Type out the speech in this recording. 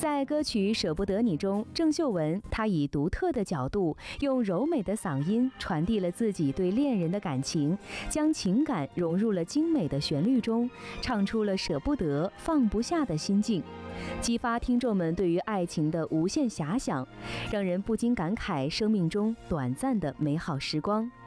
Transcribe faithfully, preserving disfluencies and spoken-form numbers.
在歌曲《舍不得你》中，郑秀文她以独特的角度，用柔美的嗓音传递了自己对恋人的感情，将情感融入了精美的旋律中，唱出了舍不得、放不下的心境，激发听众们对于爱情的无限遐想，让人不禁感慨生命中短暂的美好时光。